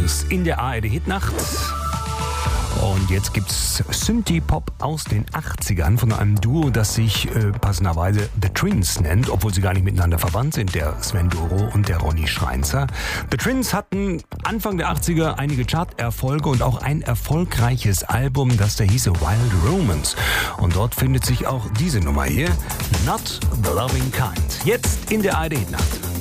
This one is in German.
Songs in der ARD-Hitnacht. Und jetzt gibt's Synthie-Pop aus den 80ern von einem Duo, das sich passenderweise The Twins nennt, obwohl sie gar nicht miteinander verwandt sind, der Sven Doro und der Ronny Schreinzer. The Twins hatten Anfang der 80er einige Charterfolge und auch ein erfolgreiches Album, das da hieße Wild Romance. Und dort findet sich auch diese Nummer hier, Not the Loving Kind. Jetzt in der ARD-Hitnacht.